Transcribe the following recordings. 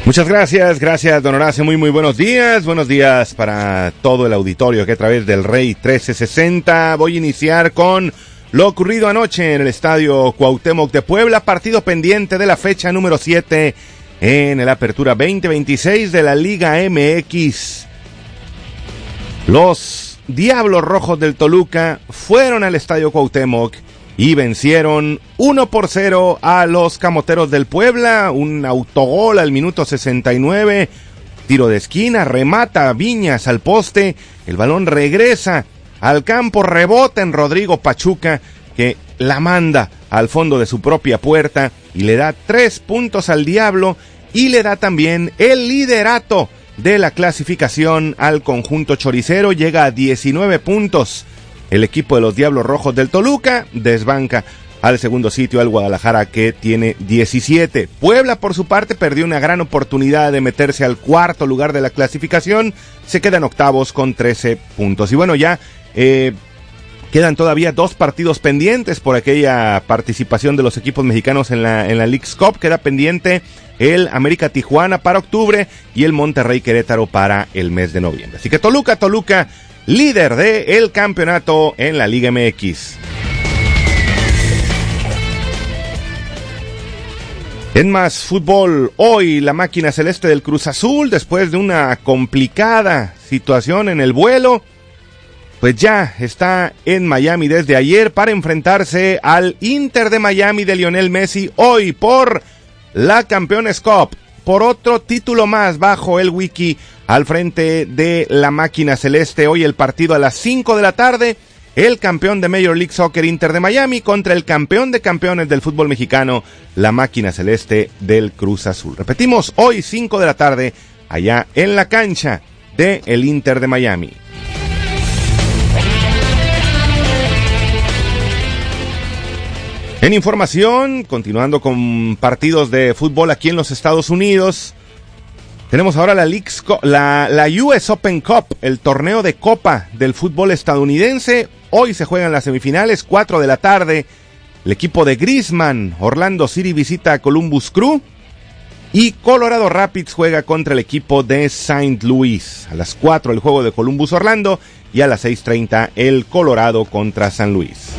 Muchas gracias don Horacio, muy buenos días para todo el auditorio que a través del Rey 1360. Voy a iniciar con lo ocurrido anoche en el Estadio Cuauhtémoc de Puebla, partido pendiente de la fecha número 7 en el Apertura 2026 de la Liga MX. Los Diablos Rojos del Toluca fueron al Estadio Cuauhtémoc y vencieron 1-0 a los Camoteros del Puebla. Un autogol al minuto 69, tiro de esquina, remata Viñas al poste, el balón regresa al campo, rebota en Rodrigo Pachuca, que la manda al fondo de su propia puerta y le da 3 puntos al Diablo y le da también el liderato de la clasificación al conjunto choricero. Llega a 19 puntos. El equipo de los Diablos Rojos del Toluca desbanca al segundo sitio al Guadalajara, que tiene 17. Puebla, por su parte, perdió una gran oportunidad de meterse al cuarto lugar de la clasificación. Se quedan octavos con 13 puntos. Y bueno, ya quedan todavía 2 partidos pendientes por aquella participación de los equipos mexicanos en la Leagues Cup. Queda pendiente el América Tijuana para octubre y el Monterrey Querétaro para el mes de noviembre. Así que Toluca, líder del campeonato en la Liga MX. En más fútbol, hoy la máquina celeste del Cruz Azul, después de una complicada situación en el vuelo, pues ya está en Miami desde ayer para enfrentarse al Inter de Miami de Lionel Messi, hoy por la Campeones Cup, por otro título más bajo el wiki al frente de la máquina celeste. Hoy el partido a las 5 de la tarde, el campeón de Major League Soccer Inter de Miami contra el campeón de campeones del fútbol mexicano, la máquina celeste del Cruz Azul. Repetimos, hoy 5 de la tarde, allá en la cancha de el Inter de Miami. En información, continuando con partidos de fútbol aquí en los Estados Unidos, tenemos ahora la US Open Cup, el torneo de copa del fútbol estadounidense. Hoy se juegan las semifinales, 4 de la tarde. El equipo de Griezmann, Orlando City, visita a Columbus Crew. Y Colorado Rapids juega contra el equipo de St. Louis. A las 4 el juego de Columbus Orlando y a las 6:30 el Colorado contra San Luis.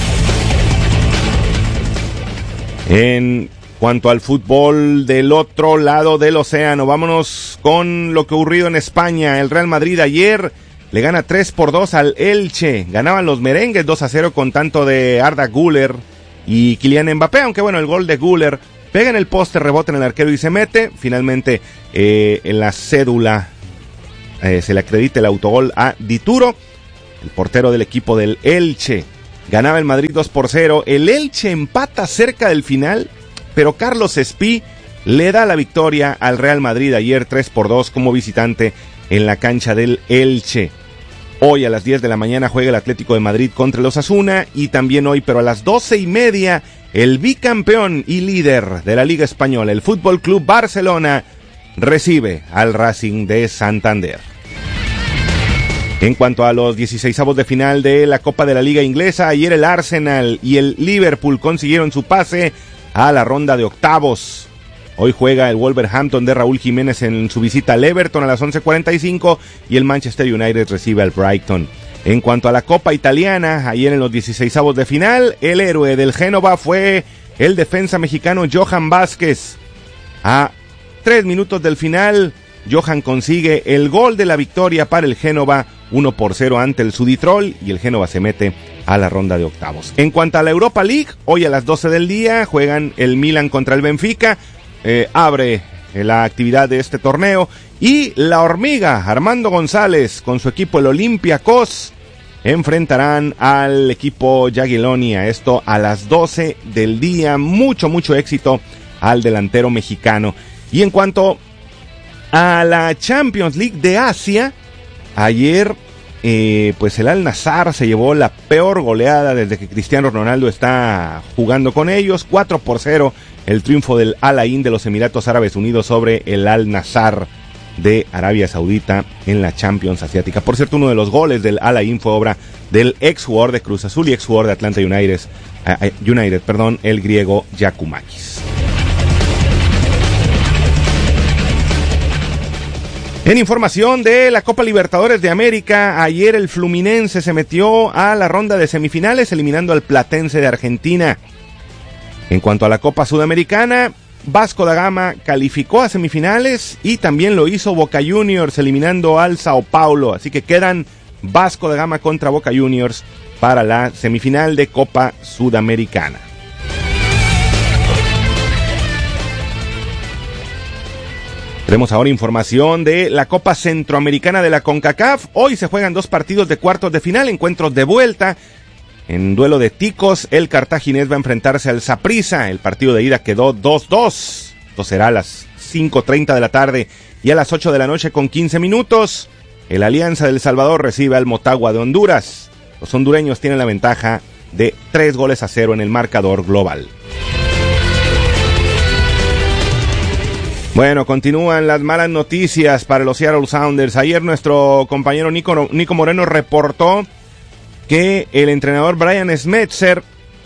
En cuanto al fútbol del otro lado del océano, vámonos con lo que ocurrido en España. El Real Madrid ayer le gana 3-2 al Elche. Ganaban los merengues 2-0 con tanto de Arda Güler y Kylian Mbappé, aunque bueno, el gol de Güler pega en el poste, rebota en el arquero y se mete. Finalmente en la cédula se le acredita el autogol a Dituro, el portero del equipo del Elche. Ganaba el Madrid 2-0. El Elche empata cerca del final, pero Carlos Espí le da la victoria al Real Madrid ayer 3-2 como visitante en la cancha del Elche. Hoy a las 10 de la mañana juega el Atlético de Madrid contra el Osasuna, y también hoy, pero a las 12:30, el bicampeón y líder de la Liga Española, el Fútbol Club Barcelona, recibe al Racing de Santander. En cuanto a los 16avos de final de la Copa de la Liga Inglesa, ayer el Arsenal y el Liverpool consiguieron su pase a la ronda de octavos. Hoy juega el Wolverhampton de Raúl Jiménez en su visita al Everton a las 11:45 y el Manchester United recibe al Brighton. En cuanto a la Copa Italiana, ayer en los 16avos de final, el héroe del Génova fue el defensa mexicano Johan Vázquez. A 3 minutos del final, Johan consigue el gol de la victoria para el Génova, 1-0 ante el Suditrol, y el Génova se mete a la ronda de octavos. En cuanto a la Europa League, hoy a las 12 del día juegan el Milan contra el Benfica, abre la actividad de este torneo, y la Hormiga, Armando González, con su equipo el Olympiacos, enfrentarán al equipo Jagiellonia, esto a las 12 del día. Mucho éxito al delantero mexicano. Y en cuanto a la Champions League de Asia, ayer pues el Al-Nassr se llevó la peor goleada desde que Cristiano Ronaldo está jugando con ellos, 4-0 el triunfo del Al-Ain de los Emiratos Árabes Unidos sobre el Al-Nassr de Arabia Saudita en la Champions Asiática. Por cierto, uno de los goles del Al-Ain fue obra del ex jugador de Cruz Azul y ex jugador de Atlanta United, el griego Giakoumakis. En información de la Copa Libertadores de América, ayer el Fluminense se metió a la ronda de semifinales eliminando al Platense de Argentina. En cuanto a la Copa Sudamericana, Vasco da Gama calificó a semifinales y también lo hizo Boca Juniors eliminando al Sao Paulo. Así que quedan Vasco da Gama contra Boca Juniors para la semifinal de Copa Sudamericana. Tenemos ahora información de la Copa Centroamericana de la CONCACAF. Hoy se juegan 2 partidos de cuartos de final, encuentros de vuelta. En duelo de ticos, el cartaginés va a enfrentarse al Saprissa. El partido de ida quedó 2-2. Esto será a las 5:30 de la tarde y a las 8 de la noche con 15 minutos. El Alianza del Salvador recibe al Motagua de Honduras. Los hondureños tienen la ventaja de 3-0 en el marcador global. Bueno, continúan las malas noticias para los Seattle Sounders. Ayer nuestro compañero Nico Moreno reportó que el entrenador Brian Schmetzer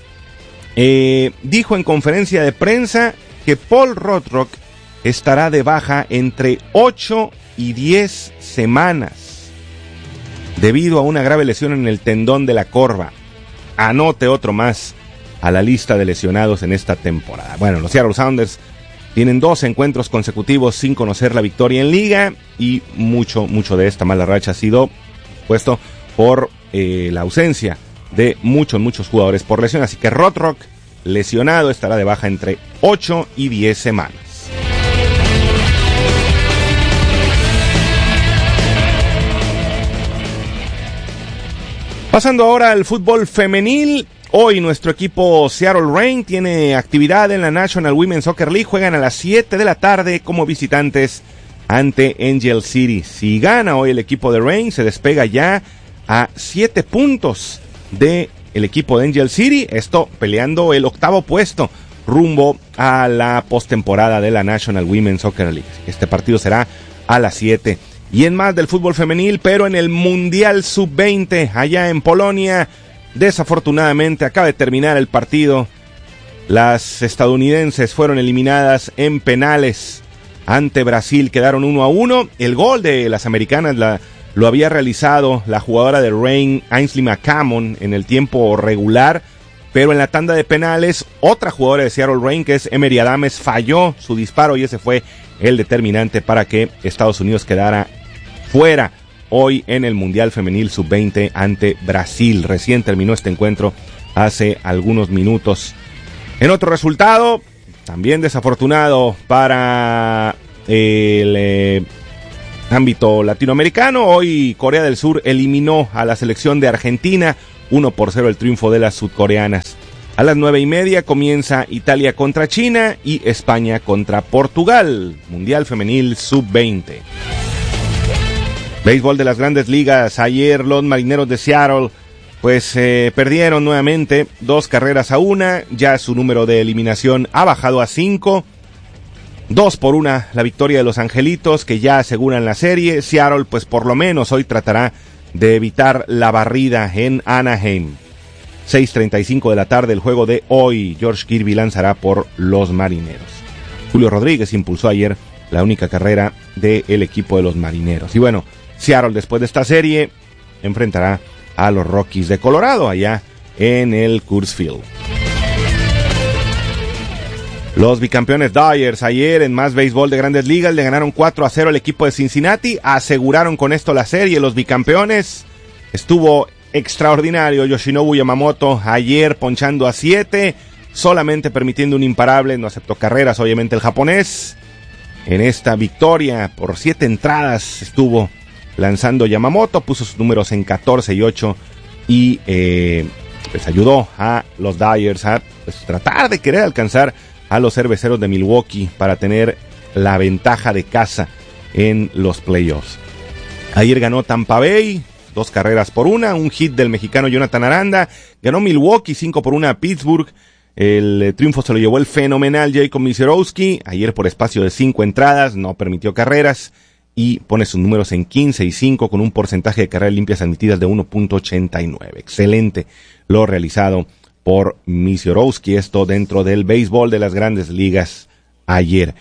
dijo en conferencia de prensa que Paul Rothrock estará de baja entre 8 y 10 semanas debido a una grave lesión en el tendón de la corva. Anote otro más a la lista de lesionados en esta temporada. Bueno, los Seattle Sounders tienen 2 encuentros consecutivos sin conocer la victoria en liga y mucho de esta mala racha ha sido puesto por la ausencia de muchos jugadores por lesión. Así que Rothrock, lesionado, estará de baja entre 8 y 10 semanas. Pasando ahora al fútbol femenil. Hoy nuestro equipo Seattle Reign tiene actividad en la National Women's Soccer League. Juegan a las 7 de la tarde como visitantes ante Angel City. Si gana hoy el equipo de Reign, se despega ya a 7 puntos del equipo de Angel City. Esto peleando el 8º puesto rumbo a la postemporada de la National Women's Soccer League. Este partido será a las 7. Y en más del fútbol femenil, pero en el Mundial Sub-20 allá en Polonia. Desafortunadamente acaba de terminar el partido. Las estadounidenses fueron eliminadas en penales ante Brasil, quedaron 1-1. El gol de las americanas lo había realizado la jugadora de Reign, Ainsley McCammon, en el tiempo regular, pero en la tanda de penales, otra jugadora de Seattle Reign, que es Emery Adames, falló su disparo y ese fue el determinante para que Estados Unidos quedara fuera hoy en el Mundial Femenil Sub-20 ante Brasil. Recién terminó este encuentro hace algunos minutos. En otro resultado, también desafortunado para el ámbito latinoamericano, hoy Corea del Sur eliminó a la selección de Argentina, 1-0 el triunfo de las sudcoreanas. A las 9:30 comienza Italia contra China y España contra Portugal. Mundial Femenil Sub-20. Béisbol de las Grandes Ligas. Ayer los Marineros de Seattle perdieron nuevamente 2-1. Ya su número de eliminación ha bajado a 5. 2-1 la victoria de los Angelitos, que ya aseguran la serie. Seattle por lo menos hoy tratará de evitar la barrida en Anaheim. 6:35 de la tarde el juego de hoy. George Kirby lanzará por los Marineros. Julio Rodríguez impulsó ayer la única carrera del equipo de los Marineros. Y bueno, Seattle después de esta serie enfrentará a los Rockies de Colorado allá en el Coors Field. Los bicampeones Dodgers ayer en más béisbol de Grandes Ligas le ganaron 4-0 al equipo de Cincinnati, aseguraron con esto la serie. Los bicampeones, estuvo extraordinario Yoshinobu Yamamoto ayer ponchando a 7, solamente permitiendo un imparable, no aceptó carreras obviamente el japonés. En esta victoria por 7 entradas estuvo lanzando Yamamoto, puso sus números en 14 y 8 y ayudó a los Dodgers a tratar de querer alcanzar a los cerveceros de Milwaukee para tener la ventaja de casa en los playoffs. Ayer ganó Tampa Bay 2-1, un hit del mexicano Jonathan Aranda. Ganó Milwaukee 5-1 a Pittsburgh. El triunfo se lo llevó el fenomenal Jacob Misiorowski. Ayer por espacio de 5 entradas, no permitió carreras y pone sus números en 15 y 5 con un porcentaje de carreras limpias admitidas de 1.89. Excelente lo realizado por Misiorowski, esto dentro del béisbol de las Grandes Ligas ayer.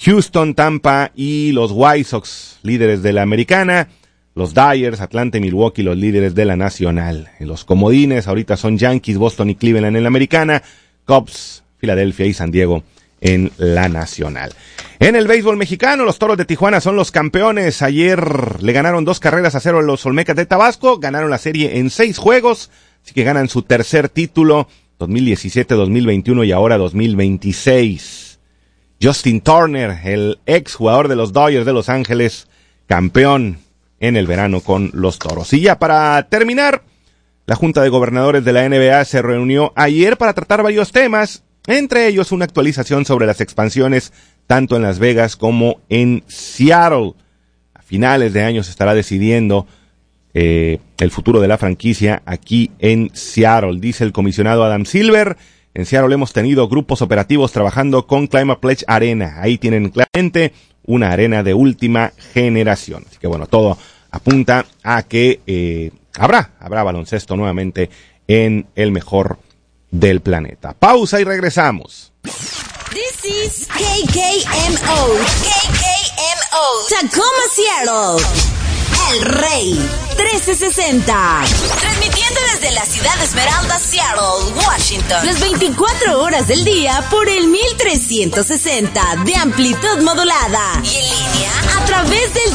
Houston, Tampa y los White Sox, líderes de la Americana. Los Dyers, Atlanta y Milwaukee, los líderes de la Nacional. En los comodines, ahorita son Yankees, Boston y Cleveland en la Americana. Cubs, Filadelfia y San Diego en la Nacional. En el béisbol mexicano, los Toros de Tijuana son los campeones. Ayer le ganaron 2-0 a los Olmecas de Tabasco. Ganaron la serie en 6 juegos. Así que ganan su tercer título, 2017, 2021 y ahora 2026. Justin Turner, el ex jugador de los Dodgers de Los Ángeles, campeón en el verano con los Toros. Y ya para terminar, la Junta de Gobernadores de la NBA se reunió ayer para tratar varios temas, entre ellos una actualización sobre las expansiones tanto en Las Vegas como en Seattle. A finales de año se estará decidiendo el futuro de la franquicia aquí en Seattle, dice el comisionado Adam Silver. En Seattle hemos tenido grupos operativos trabajando con Climate Pledge Arena. Ahí tienen claramente una arena de última generación. Así que bueno, todo apunta a que habrá baloncesto nuevamente en el mejor del planeta. Pausa y regresamos. This is KKMO. Tacoma, Seattle. El Rey 1360. Transmitiendo desde la ciudad de Esmeralda, Seattle, Washington. Las 24 horas del día por el 1360 de amplitud modulada. Y en línea a través del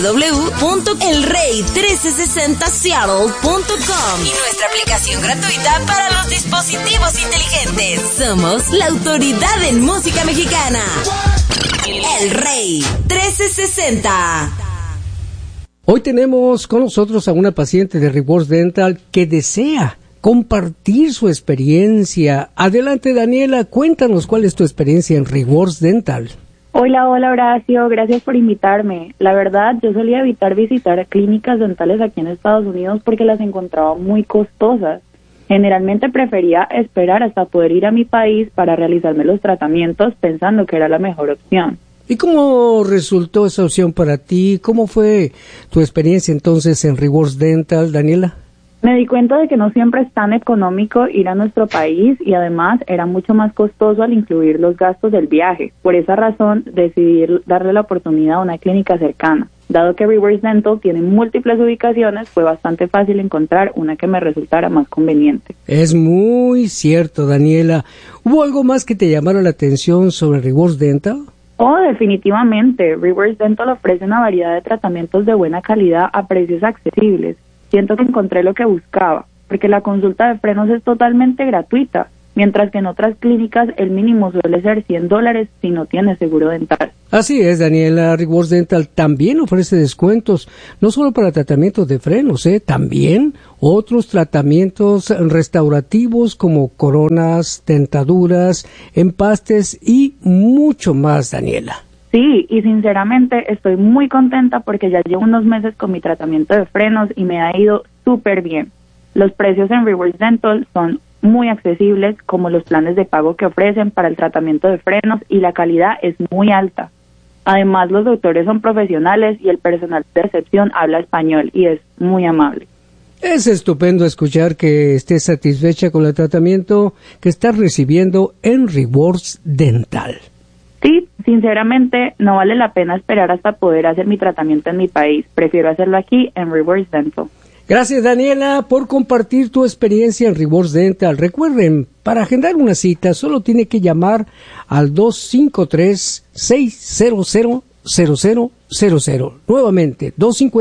www.elrey1360seattle.com. Y nuestra aplicación gratuita para los dispositivos inteligentes. Somos la autoridad en música mexicana. El Rey 1360. Hoy tenemos con nosotros a una paciente de Rewards Dental que desea compartir su experiencia. Adelante, Daniela, cuéntanos cuál es tu experiencia en Rewards Dental. Hola Horacio, gracias por invitarme. La verdad, yo solía evitar visitar clínicas dentales aquí en Estados Unidos porque las encontraba muy costosas. Generalmente prefería esperar hasta poder ir a mi país para realizarme los tratamientos pensando que era la mejor opción. ¿Y cómo resultó esa opción para ti? ¿Cómo fue tu experiencia entonces en Rewards Dental, Daniela? Me di cuenta de que no siempre es tan económico ir a nuestro país y además era mucho más costoso al incluir los gastos del viaje. Por esa razón decidí darle la oportunidad a una clínica cercana. Dado que Rewards Dental tiene múltiples ubicaciones, fue bastante fácil encontrar una que me resultara más conveniente. Es muy cierto, Daniela. ¿Hubo algo más que te llamara la atención sobre Rewards Dental? Oh, definitivamente. Rewards Dental ofrece una variedad de tratamientos de buena calidad a precios accesibles. Siento que encontré lo que buscaba, porque la consulta de frenos es totalmente gratuita, mientras que en otras clínicas el mínimo suele ser $100 si no tienes seguro dental. Así es, Daniela. Rewards Dental también ofrece descuentos, no solo para tratamientos de frenos, también otros tratamientos restaurativos como coronas, dentaduras, empastes y mucho más, Daniela. Sí, y sinceramente estoy muy contenta porque ya llevo unos meses con mi tratamiento de frenos y me ha ido súper bien. Los precios en Rewards Dental son muy accesibles, como los planes de pago que ofrecen para el tratamiento de frenos, y la calidad es muy alta. Además, los doctores son profesionales y el personal de recepción habla español y es muy amable. Es estupendo escuchar que estés satisfecha con el tratamiento que estás recibiendo en Rewards Dental. Sí, sinceramente no vale la pena esperar hasta poder hacer mi tratamiento en mi país. Prefiero hacerlo aquí en Rewards Dental. Gracias, Daniela, por compartir tu experiencia en Rewards Dental. Recuerden, para agendar una cita solo tiene que llamar al 253-600-0000. Nuevamente,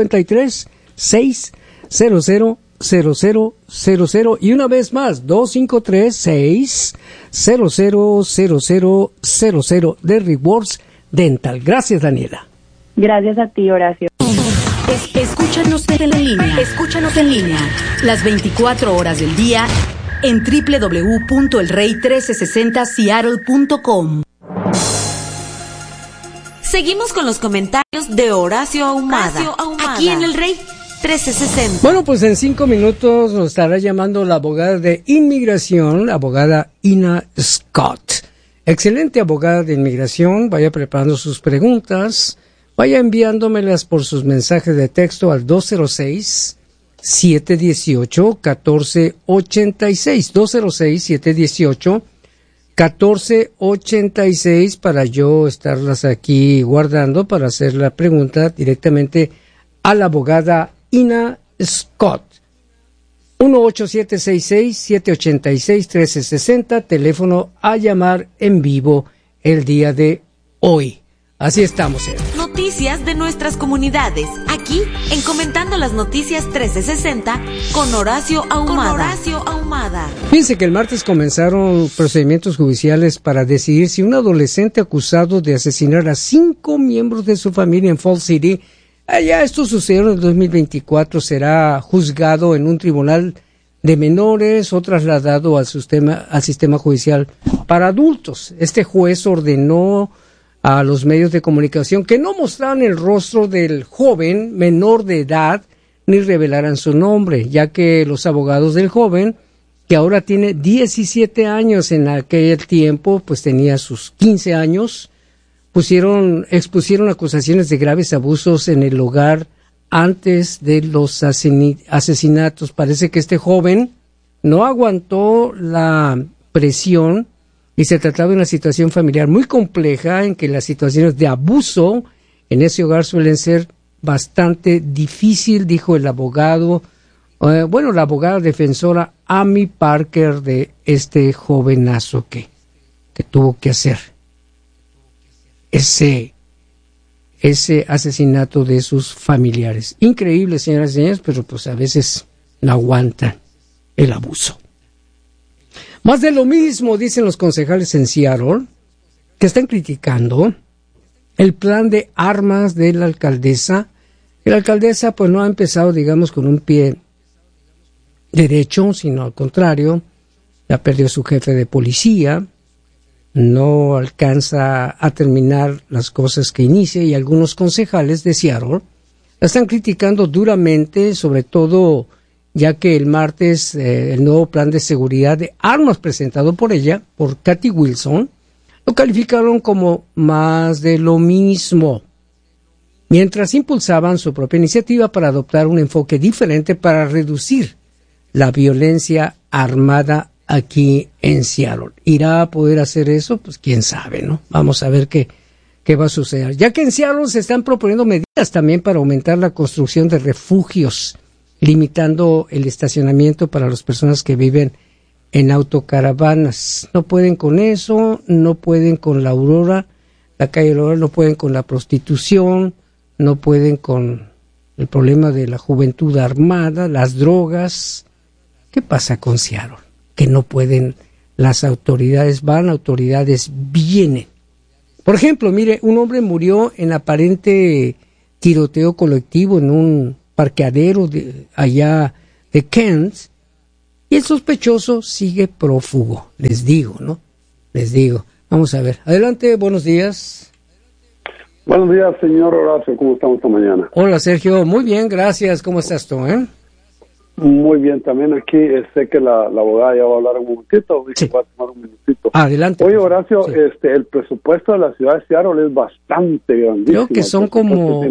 253-600-0000. Y una vez más, 253-600-0000 de Rewards Dental. Gracias, Daniela. Gracias a ti, Horacio. Escúchanos en línea. Escúchanos en línea las 24 horas del día en www.elrey1360seattle.com. Seguimos con los comentarios de Horacio Ahumada. Aquí en El Rey 1360. Bueno, pues en 5 minutos nos estará llamando la abogada de inmigración, la abogada Ina Scott. Excelente abogada de inmigración. Vaya preparando sus preguntas. Vaya enviándomelas por sus mensajes de texto al 206-718-1486. 1486 para yo estarlas aquí guardando para hacer la pregunta directamente a la abogada Ina Scott. 1-8766-786-1360, teléfono a llamar en vivo el día de hoy. Así estamos. Noticias de nuestras comunidades, aquí en Comentando las Noticias 1360 con Horacio Ahumada. Fíjense que el martes comenzaron procedimientos judiciales para decidir si un adolescente acusado de asesinar a 5 miembros de su familia en Falls City, allá esto sucedió en el 2024, será juzgado en un tribunal de menores o trasladado al sistema judicial para adultos. Este juez ordenó a los medios de comunicación que no mostraran el rostro del joven menor de edad ni revelaran su nombre, ya que los abogados del joven, que ahora tiene 17 años, en aquel tiempo pues tenía sus 15 años, expusieron acusaciones de graves abusos en el hogar antes de los asesinatos. Parece que este joven no aguantó la presión y se trataba de una situación familiar muy compleja en que las situaciones de abuso en ese hogar suelen ser bastante difícil, dijo el abogado, la abogada defensora Amy Parker de este jovenazo que tuvo que hacer ese asesinato de sus familiares. Increíble, señoras y señores, pero pues a veces no aguantan el abuso. Más de lo mismo, dicen los concejales en Seattle, que están criticando el plan de armas de la alcaldesa. La alcaldesa pues no ha empezado, digamos, con un pie derecho, sino al contrario, ya perdió su jefe de policía, no alcanza a terminar las cosas que inicia, y algunos concejales de Seattle la están criticando duramente, sobre todo ya que el martes el nuevo plan de seguridad de armas presentado por ella, por Kathy Wilson, lo calificaron como más de lo mismo, mientras impulsaban su propia iniciativa para adoptar un enfoque diferente para reducir la violencia armada aquí en Seattle. ¿Irá a poder hacer eso? Pues quién sabe, ¿no? Vamos a ver qué va a suceder. Ya que en Seattle se están proponiendo medidas también para aumentar la construcción de refugios, limitando el estacionamiento para las personas que viven en autocaravanas. No pueden con eso, no pueden con la Aurora, la calle Aurora, no pueden con la prostitución, no pueden con el problema de la juventud armada, las drogas. ¿Qué pasa con Seattle? Que no pueden, las autoridades van, autoridades vienen. Por ejemplo, mire, un hombre murió en aparente tiroteo colectivo en un parqueadero allá de Kent, y el sospechoso sigue prófugo. Les digo, ¿no? Les digo. Vamos a ver. Adelante, buenos días. Buenos días, señor Horacio. ¿Cómo estamos esta mañana? Hola, Sergio. Muy bien, gracias. ¿Cómo estás tú, Muy bien, también aquí sé que la abogada ya va a hablar un momentito, sí. Va a tomar un minutito. Adelante. Oye, Horacio, sí. El presupuesto de la ciudad de Seattle es bastante grandísimo. Creo que son como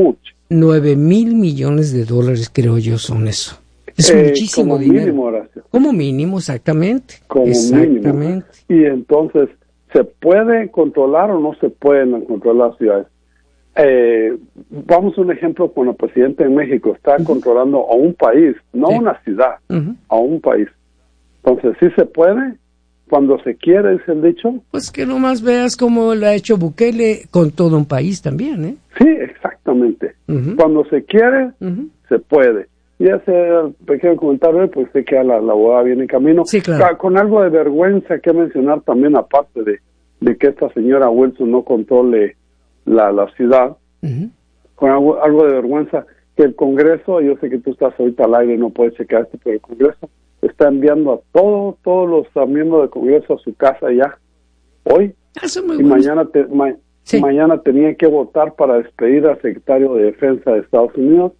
9,000 millones de dólares, creo yo, son eso. Es muchísimo como dinero. Mínimo, Horacio. Como mínimo, exactamente. Como exactamente. Mínimo. Y entonces, ¿se puede controlar o no se pueden controlar las ciudades? Vamos a un ejemplo con el presidente de México. Está controlando a un país, no sí. una ciudad, a un país. Entonces, ¿sí se puede? Cuando se quiere, es el dicho. Pues que nomás veas cómo lo ha hecho Bukele con todo un país también, ¿eh? Sí, exactamente. Cuando se quiere, se puede. Y ese pequeño comentario, pues sé que la abogada viene en camino. Sí, claro. Con algo de vergüenza que mencionar también, aparte de que esta señora Wilson no controle la ciudad, con algo de vergüenza, que el Congreso, yo sé que tú estás ahorita al aire y no puedes checar esto, pero el Congreso está enviando a todos los miembros del Congreso a su casa ya, hoy, y mañana tenían que votar para despedir al secretario de Defensa de Estados Unidos,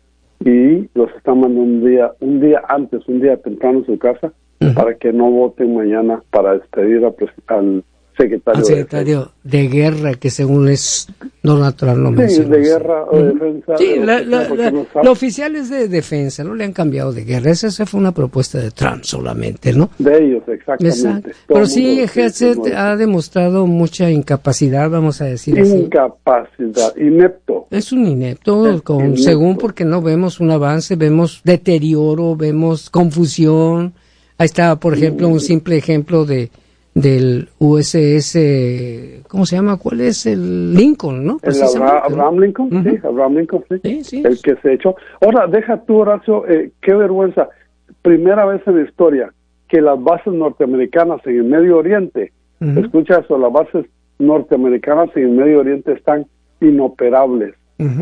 y los están mandando un día temprano a su casa, para que no voten mañana para despedir al secretario de Guerra, que según es natural lo mencionó. Sí, de guerra o defensa. Sí, lo oficial es de defensa, no le han cambiado de guerra. Esa fue una propuesta de Trump solamente, ¿no? De ellos, exactamente. Exacto. Pero sí, Hegseth ha demostrado mucha incapacidad, vamos a decir así. Incapacidad, inepto. Es un inepto, según porque no vemos un avance, vemos deterioro, vemos confusión. Ahí está, por ejemplo, un simple ejemplo del USS, ¿cómo se llama? ¿Cuál es? El Lincoln, ¿no? El Abraham Lincoln, sí, Abraham Lincoln, sí. El que se echó. Ahora, deja tú, Horacio, qué vergüenza. Primera vez en la historia que las bases norteamericanas en el Medio Oriente, escucha eso, las bases norteamericanas en el Medio Oriente están inoperables.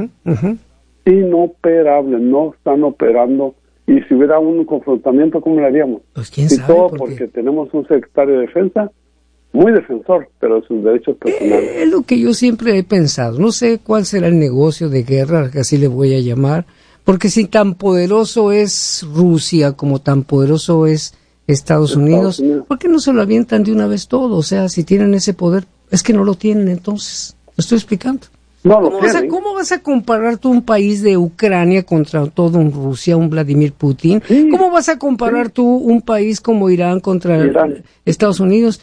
Inoperables, no están operando. Y si hubiera un confrontamiento, ¿cómo lo haríamos? Pues quién y sabe, todo porque tenemos un secretario de defensa muy defensor, pero de sus derechos personales. Es lo que yo siempre he pensado. No sé cuál será el negocio de guerra, que así le voy a llamar, porque si tan poderoso es Rusia como tan poderoso es Estados Unidos, ¿por qué no se lo avientan de una vez todo? O sea, si tienen ese poder, es que no lo tienen entonces. ¿Lo estoy explicando? No, ¿Cómo vas a comparar tú un país de Ucrania contra todo un Rusia, un Vladimir Putin? Sí, ¿cómo vas a comparar tú un país como Irán contra Estados Unidos?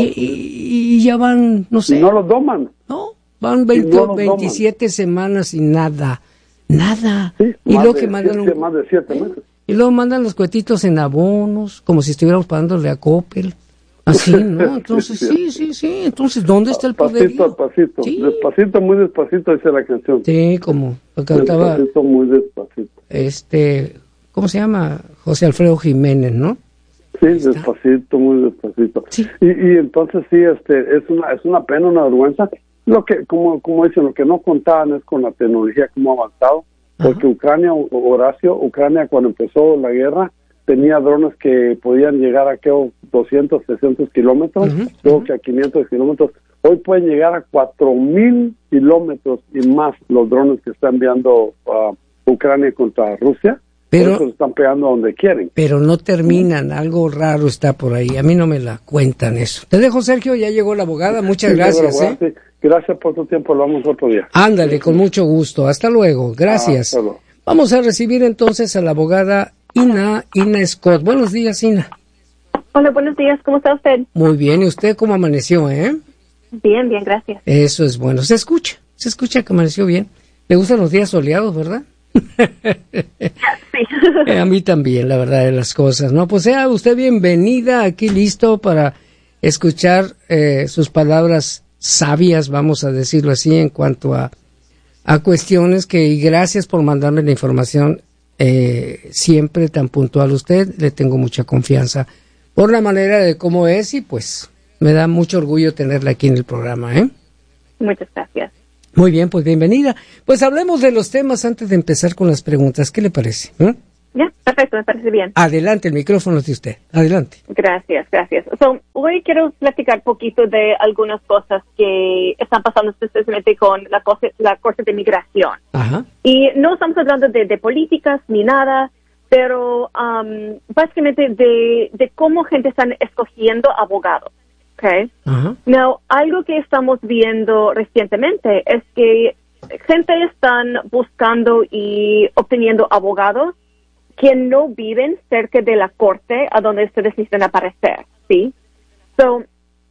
Y ya van, no sé. No los doman. No, van 27 semanas y nada. Sí, y luego que mandan más de 7 meses. Y luego mandan los cuetitos en abonos, como si estuviéramos pagándole a Coppel. Así, ¿no? Entonces, sí. Entonces, ¿dónde está el poder? Despacito. Sí. Despacito, muy despacito, dice la canción. Sí, como lo cantaba. Despacito, muy despacito. ¿Cómo se llama? José Alfredo Jiménez, ¿no? Sí, despacito, muy despacito. Sí. Y entonces sí, es una pena, una vergüenza. Lo que, como dicen, lo que no contaban es con la tecnología, cómo ha avanzado. Porque Ucrania cuando empezó la guerra, tenía drones que podían llegar a 200, 300 kilómetros, luego que a 500 kilómetros. Hoy pueden llegar a 4,000 kilómetros y más los drones que está enviando Ucrania contra Rusia. Pero se están pegando donde quieren. Pero no terminan, algo raro está por ahí. A mí no me la cuentan eso. Te dejo, Sergio, ya llegó la abogada. Muchas gracias. Sí. Gracias por tu tiempo, lo vamos otro día. Ándale, con mucho gusto. Hasta luego. Gracias. Hasta luego. Vamos a recibir entonces a la abogada Ina Scott. Buenos días, Ina. Hola, buenos días. ¿Cómo está usted? Muy bien. ¿Y usted cómo amaneció, Bien, gracias. Eso es bueno. Se escucha que amaneció bien. Le gustan los días soleados, ¿verdad? Sí. A mí también, la verdad de las cosas, ¿no? Pues sea usted bienvenida, aquí listo para escuchar sus palabras sabias, vamos a decirlo así, en cuanto a cuestiones y gracias por mandarme la información siempre tan puntual usted, le tengo mucha confianza por la manera de cómo es y pues me da mucho orgullo tenerla aquí en el programa, Muchas gracias. Muy bien, pues bienvenida. Pues hablemos de los temas antes de empezar con las preguntas, ¿qué le parece? Ya, perfecto, me parece bien. Adelante, el micrófono es de usted. Adelante. Gracias. Hoy quiero platicar un poquito de algunas cosas que están pasando especialmente con la Corte de Migración. Ajá. Y no estamos hablando de políticas ni nada, pero básicamente de cómo gente está escogiendo abogados. Okay. Ajá. Now, algo que estamos viendo recientemente es que gente están buscando y obteniendo abogados que no viven cerca de la corte a donde ustedes necesitan aparecer, ¿sí? So,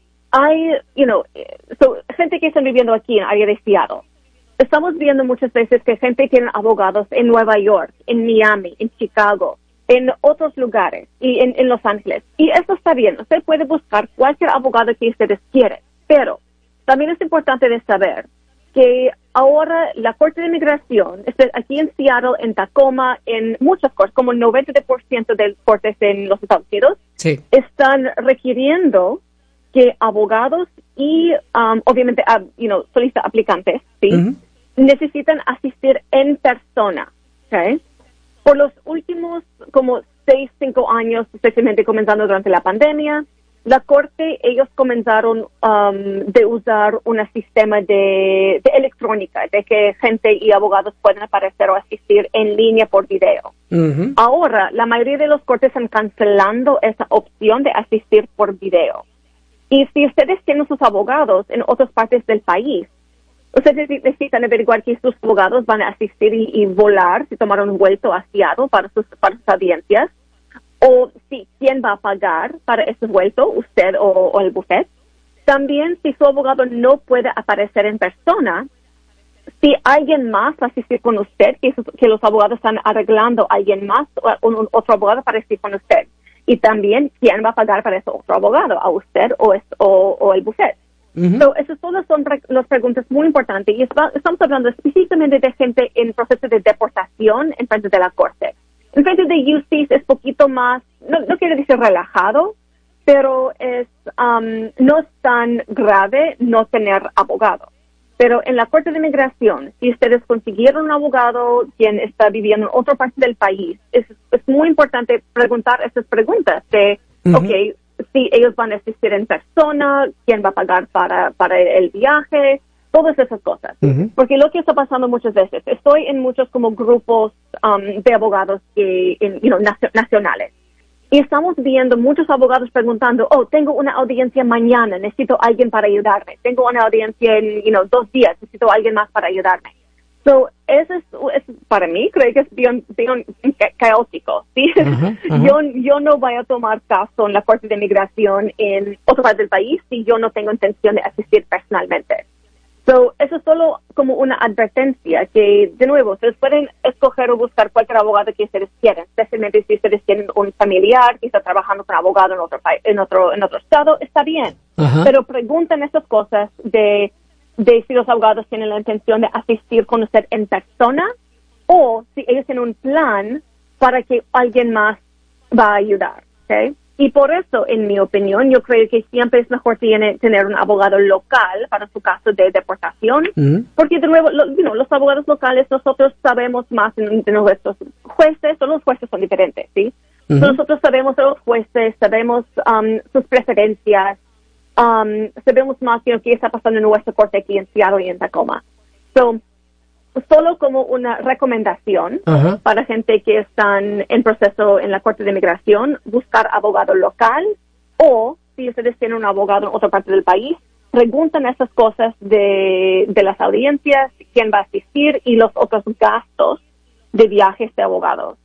gente que están viviendo aquí en el área de Seattle. Estamos viendo muchas veces que gente tiene abogados en Nueva York, en Miami, en Chicago, en otros lugares y en Los Ángeles. Y eso está bien. Usted puede buscar cualquier abogado que ustedes quieran. Pero también es importante de saber que ahora la Corte de Migración, aquí en Seattle, en Tacoma, en muchas cortes, como el 90% de cortes en los Estados Unidos, sí, están requiriendo que abogados y, obviamente, solicitantes, aplicantes, ¿sí? Necesitan asistir en persona, ¿ok? Por los últimos como 5 años, especialmente comenzando durante la pandemia, la Corte, ellos comenzaron de usar un sistema de electrónica, de que gente y abogados pueden aparecer o asistir en línea por video. Ahora, la mayoría de los cortes están cancelando esa opción de asistir por video. Y si ustedes tienen sus abogados en otras partes del país, Ustedes necesitan averiguar que sus abogados van a asistir y volar si tomaron un vuelo asiado para sus audiencias, o si quién va a pagar para ese vuelo, usted o el bufete. También, si su abogado no puede aparecer en persona, si alguien más va a asistir con usted, que los abogados están arreglando a alguien más, o otro abogado para asistir con usted. Y también, ¿quién va a pagar para ese otro abogado? ¿A usted o el bufete? So, esas todas son las preguntas muy importantes. Y estamos hablando específicamente de gente en proceso de deportación en frente de la corte. En frente de UCs es poquito más, no quiero decir relajado, pero no es tan grave no tener abogado. Pero en la Corte de Inmigración, si ustedes consiguieron un abogado quien está viviendo en otra parte del país, es muy importante preguntar esas preguntas de, okay, si ellos van a asistir en persona, quién va a pagar para el viaje, todas esas cosas. Porque lo que está pasando muchas veces, estoy en muchos como grupos de abogados nacionales. Y estamos viendo muchos abogados preguntando, tengo una audiencia mañana, necesito alguien para ayudarme. Tengo una audiencia en, 2 días, necesito alguien más para ayudarme. So, eso es para mí, creo que es bien caótico, ¿sí? Yo no voy a tomar caso en la Corte de Inmigración en otra parte del país si yo no tengo intención de asistir personalmente. So, eso es solo como una advertencia que, de nuevo, ustedes pueden escoger o buscar cualquier abogado que ustedes quieran, especialmente si ustedes tienen un familiar que está trabajando con un abogado en otro estado, está bien. Pero pregunten esas cosas de si los abogados tienen la intención de asistir con usted en persona o si ellos tienen un plan para que alguien más va a ayudar, ¿ok? Y por eso, en mi opinión, yo creo que siempre es mejor tener un abogado local para su caso de deportación, porque de nuevo, los abogados locales, nosotros sabemos más de nuestros jueces, o los jueces son diferentes, ¿sí? Nosotros sabemos de los jueces, sabemos sus preferencias, sabemos más de lo que está pasando en nuestra corte aquí en Seattle y en Tacoma. So, solo como una recomendación para gente que están en proceso en la Corte de Inmigración, buscar abogado local, o si ustedes tienen un abogado en otra parte del país, preguntan esas cosas de las audiencias, quién va a asistir y los otros gastos de viajes de abogados.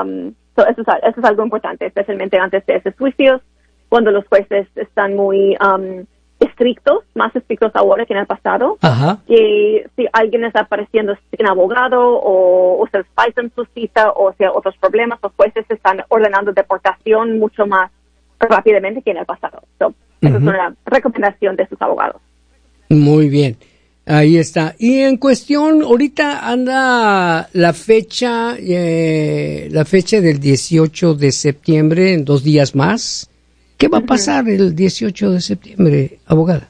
Eso es algo importante, especialmente antes de esos juicios, cuando los jueces están muy estrictos, más estrictos ahora que en el pasado, que si alguien está apareciendo sin abogado o se faltan su cita o sea otros problemas, los jueces están ordenando deportación mucho más rápidamente que en el pasado. Esa es una recomendación de sus abogados. Muy bien, ahí está. Y en cuestión, ahorita anda la fecha del 18 de septiembre, en 2 días más. ¿Qué va a pasar el 18 de septiembre, abogada?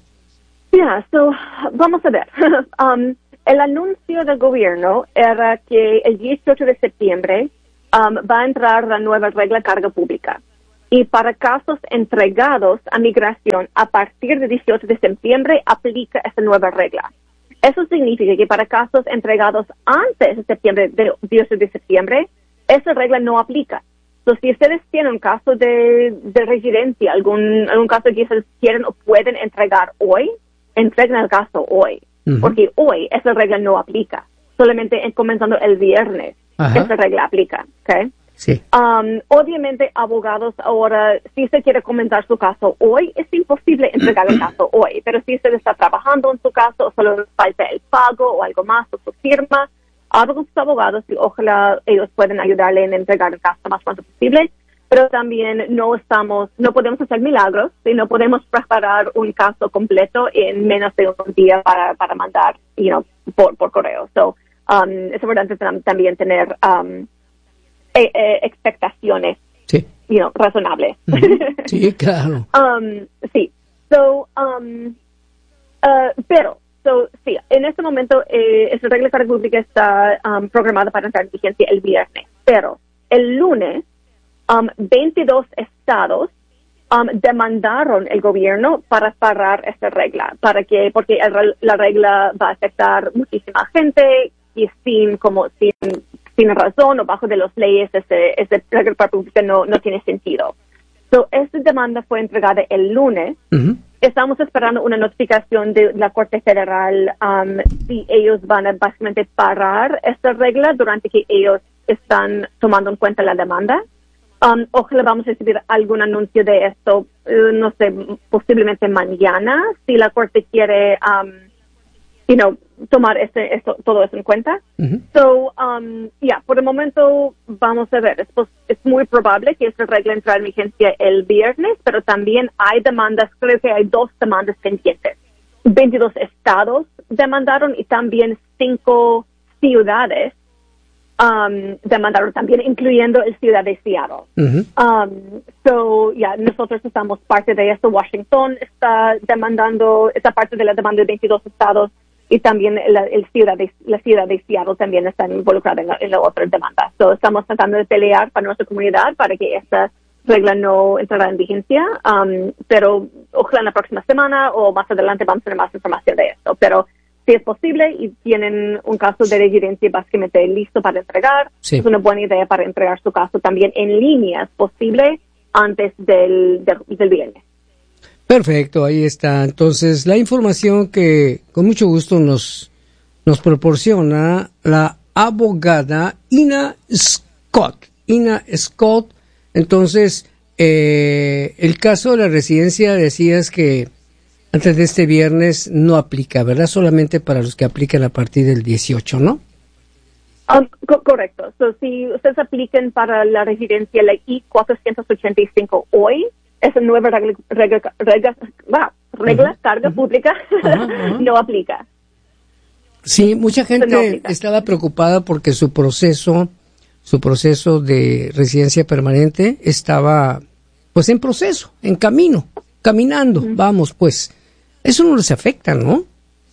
Vamos a ver. El anuncio del gobierno era que el 18 de septiembre va a entrar la nueva regla de carga pública. Y para casos entregados a migración a partir del 18 de septiembre aplica esa nueva regla. Eso significa que para casos entregados antes de septiembre, del 18 de septiembre, esa regla no aplica. Si ustedes tienen un caso de residencia, algún caso que ustedes quieren o pueden entregar hoy, entreguen el caso hoy, porque hoy esa regla no aplica. Solamente comenzando el viernes, esa regla aplica, ¿ok? Sí. Obviamente, abogados ahora, si usted quiere comenzar su caso hoy, es imposible entregar el caso hoy, pero si usted está trabajando en su caso, o solo falta el pago o algo más, o su firma, hablo con sus abogados y ojalá ellos pueden ayudarle en entregar el caso lo más pronto posible, pero también no podemos hacer milagros y no podemos preparar un caso completo en menos de un día para mandar, por correo. Es importante también tener expectaciones, razonables. Sí, claro. Sí, en este momento esta regla de carga pública está programada para entrar en vigencia el viernes, pero el lunes 22 estados demandaron el gobierno para parar esta regla, porque la regla va a afectar muchísima gente y sin razón o bajo de las leyes esta regla de carga pública no tiene sentido. Esta demanda fue entregada el lunes. estamos esperando una notificación de la Corte Federal si ellos van a básicamente parar esta regla durante que ellos están tomando en cuenta la demanda. Ojalá vamos a recibir algún anuncio de esto, no sé, posiblemente mañana, si la Corte quiere, tomar todo eso en cuenta. So, por el momento vamos a ver. Es muy probable que esta regla entre en vigencia el viernes, pero también hay demandas, creo que hay 2 demandas pendientes. 22 estados demandaron y también 5 ciudades demandaron también, incluyendo el ciudad de Seattle. Nosotros estamos parte de esto. Washington está demandando, esta parte de la demanda de 22 estados, y también la ciudad de Seattle también está involucrada en la otra demanda. So, estamos tratando de pelear para nuestra comunidad para que esta regla no entrará en vigencia, pero ojalá en la próxima semana o más adelante vamos a tener más información de esto. Pero si es posible y tienen un caso de residencia básicamente listo para entregar, es una buena idea para entregar su caso también en línea, es posible, antes del viernes. Perfecto, ahí está. Entonces, la información que con mucho gusto nos proporciona la abogada Ina Scott. Ina Scott, entonces, el caso de la residencia decías que antes de este viernes no aplica, ¿verdad? Solamente para los que aplican a partir del 18, ¿no? Correcto. So, si ustedes apliquen para la residencia, la I-485 hoy, esa nueva regla carga pública no aplica. Sí, mucha gente estaba preocupada porque su proceso de residencia permanente estaba, pues, en proceso, en camino, caminando, vamos, pues. Eso no les afecta, ¿no?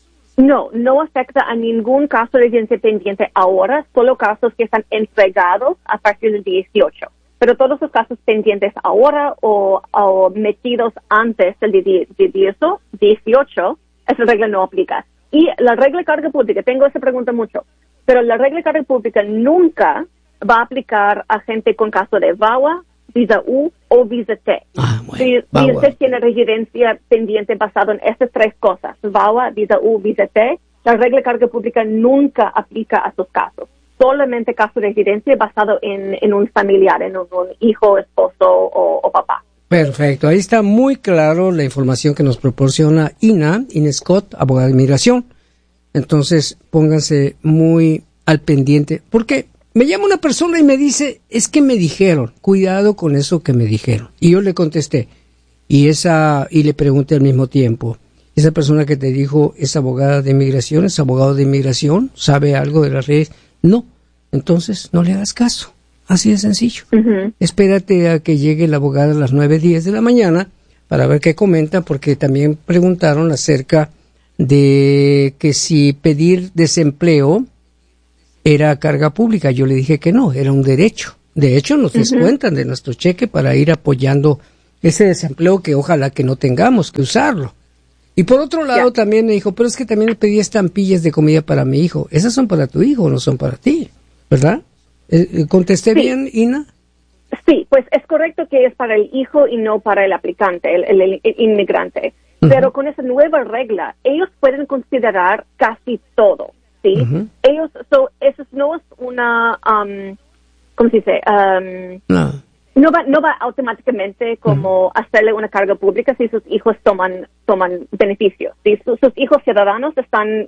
No afecta a ningún caso de residencia pendiente ahora, solo casos que están entregados a partir del 18. Pero todos los casos pendientes ahora o metidos antes del 18, esa regla no aplica. Y la regla de carga pública, tengo esa pregunta mucho, pero la regla de carga pública nunca va a aplicar a gente con caso de VAWA, visa U o visa T. Si usted tiene residencia pendiente basado en estas 3 cosas, VAWA, visa U, visa T, la regla de carga pública nunca aplica a sus casos. Solamente caso de residencia basado en un familiar, en un hijo, esposo o papá. Perfecto, ahí está muy claro la información que nos proporciona Ina Scott, abogada de inmigración. Entonces, pónganse muy al pendiente, porque me llama una persona y me dice, es que me dijeron, cuidado con eso que me dijeron. Y yo le contesté, y le pregunté al mismo tiempo, esa persona que te dijo, ¿es abogada de inmigración? ¿Es abogado de inmigración? ¿Sabe algo de las leyes? No, entonces no le hagas caso, así de sencillo. Espérate a que llegue la abogada a las 9:10 de la mañana para ver qué comenta, porque también preguntaron acerca de que si pedir desempleo era carga pública. Yo le dije que no, era un derecho. De hecho, nos descuentan de nuestro cheque para ir apoyando ese desempleo que ojalá que no tengamos que usarlo. Y por otro lado también me dijo, pero es que también le pedí estampillas de comida para mi hijo. Esas son para tu hijo, no son para ti, ¿verdad? ¿Contesté bien, Ina? Sí, pues es correcto que es para el hijo y no para el aplicante, el inmigrante. Pero con esa nueva regla, ellos pueden considerar casi todo, ¿sí? Ellos, eso no es una, ¿cómo se dice? No va automáticamente como hacerle una carga pública si sus hijos toman beneficios. Si sus hijos ciudadanos están,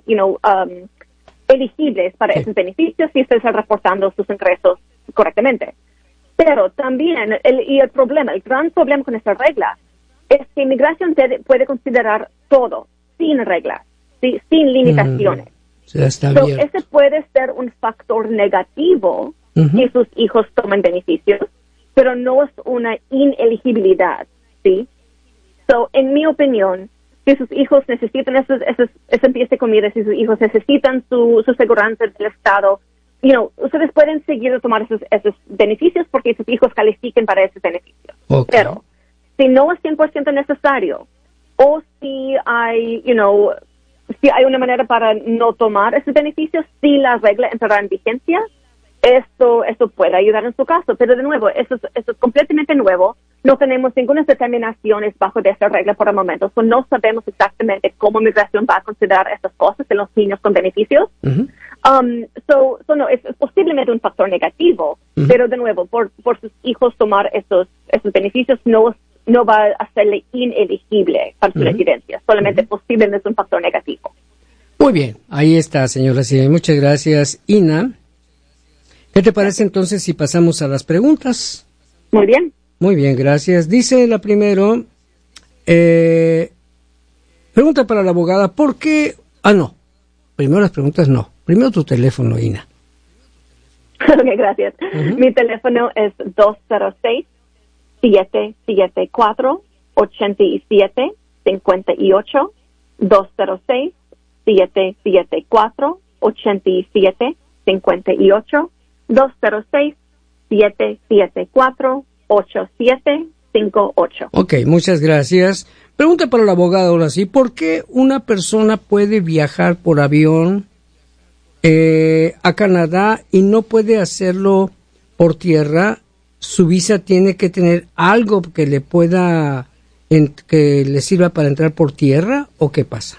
elegibles para esos beneficios si se están reportando sus ingresos correctamente. Pero también, el gran problema con esta regla es que inmigración puede considerar todo, sin reglas, ¿sí? Sin limitaciones. Ese puede ser un factor negativo que sus hijos tomen beneficios, pero no es una ineligibilidad, ¿sí? En mi opinión, si sus hijos necesitan ese pieza de comida, si sus hijos necesitan su seguridad del Estado, ustedes pueden seguir a tomar esos beneficios porque sus hijos califiquen para esos beneficios. Okay. Pero si no es 100% necesario, o si hay, si hay una manera para no tomar esos beneficios, si la regla entrará en vigencia, esto puede ayudar en su caso, pero de nuevo, eso es completamente nuevo. No tenemos ninguna determinaciones bajo de esa regla por el momento. No sabemos exactamente cómo migración va a considerar estas cosas en los niños con beneficios. Uh-huh. No, es posiblemente un factor negativo, uh-huh. Pero de nuevo, por sus hijos tomar esos beneficios no va a hacerle inelegible para su uh-huh. residencia. Solamente posiblemente es un factor negativo. Muy bien, ahí está, señora. Sí, muchas gracias, Ina. ¿Qué te parece entonces si pasamos a las preguntas? Muy bien. Muy bien, gracias. Dice la primero, pregunta para la abogada, ¿por qué? No, primero las preguntas no. Primero tu teléfono, Ina. Ok, gracias. Uh-huh. Mi teléfono es 206-774-8758, 206-774-8758, 206-774-8758. Ok, muchas gracias. Pregunta para la abogada ahora sí. ¿Por qué una persona puede viajar por avión a Canadá y no puede hacerlo por tierra? ¿Su visa tiene que tener algo que le pueda, que le sirva para entrar por tierra o qué pasa?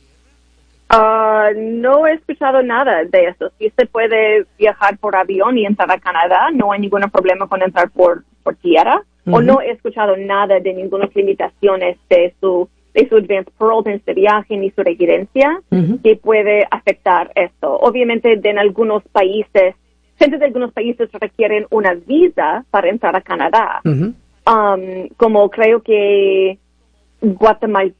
No he escuchado nada de eso. Si se puede viajar por avión y entrar a Canadá, no hay ningún problema con entrar por tierra. Uh-huh. O no he escuchado nada de ninguna limitaciones de su advance parole de viaje ni su residencia uh-huh. que puede afectar esto. Obviamente, en algunos países, gente de algunos países requieren una visa para entrar a Canadá. Uh-huh. Como creo que Guatemala,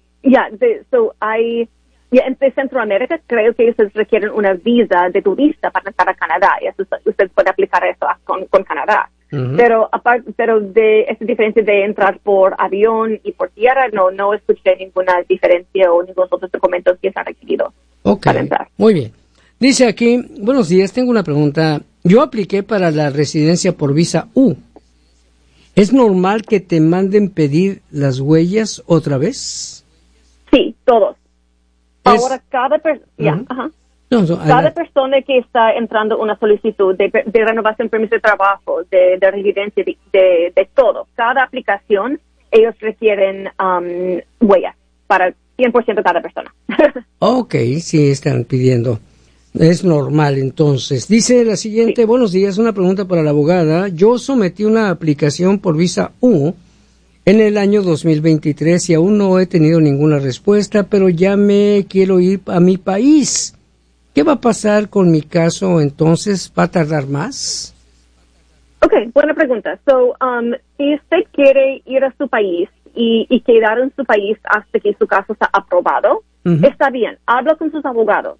entre Centroamérica, creo que ellos requieren una visa de turista para entrar a Canadá. Y eso, usted puede aplicar eso con Canadá. Uh-huh. Pero de esa diferencia de entrar por avión y por tierra, no escuché ninguna diferencia o ningunos otros documentos que se han requerido para entrar. Muy bien. Dice aquí, buenos días, tengo una pregunta. Yo apliqué para la residencia por visa U. ¿Es normal que te manden pedir las huellas otra vez? Sí, todos. Ahora, cada persona, cada persona que está entrando una solicitud de renovación de permiso de trabajo, de residencia, de todo, cada aplicación, ellos requieren huellas para 100% cada persona. Ok, sí, están pidiendo. Es normal, entonces. Dice la siguiente, sí. Buenos días, una pregunta para la abogada. Yo sometí una aplicación por visa U en el año 2023 y aún no he tenido ninguna respuesta, pero ya me quiero ir a mi país. ¿Qué va a pasar con mi caso entonces? ¿Va a tardar más? Ok, buena pregunta. Si usted quiere ir a su país y quedar en su país hasta que su caso está aprobado, uh-huh. Está bien, habla con sus abogados.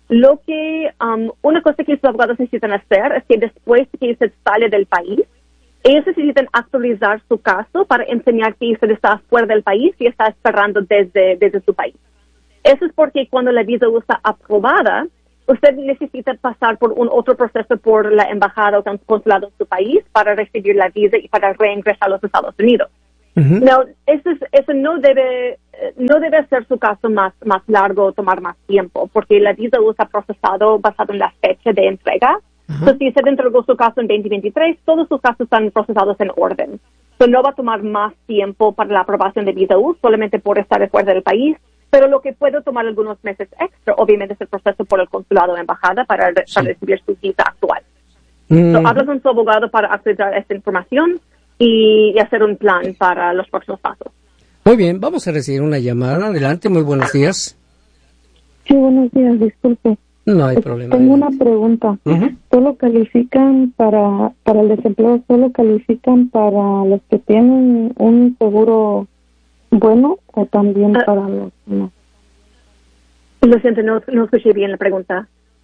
Una cosa que sus abogados necesitan hacer es que después que usted sale del país, ellos necesitan actualizar su caso para enseñar que usted está fuera del país y está esperando desde su país. Eso es porque cuando la visa está aprobada, usted necesita pasar por un otro proceso por la embajada o consulado en su país para recibir la visa y para reingresar a los Estados Unidos. Uh-huh. No, eso no debe ser su caso más largo o tomar más tiempo, porque la visa está procesado basado en la fecha de entrega. Entonces, si usted entregó su caso en 2023, todos sus casos están procesados en orden. No va a tomar más tiempo para la aprobación de visa U, solamente por estar fuera del país, pero lo que puede tomar algunos meses extra, obviamente, es el proceso por el consulado o embajada para recibir su visa actual. Habla con su abogado para acceder a esta información y hacer un plan para los próximos pasos. Muy bien, vamos a recibir una llamada. Adelante, muy buenos días. Sí, buenos días, disculpe. No hay problema. Tengo una pregunta. Uh-huh. ¿Solo califican para el desempleo, solo califican para los que tienen un seguro bueno o también para los demás? Lo siento, no escuché bien la pregunta.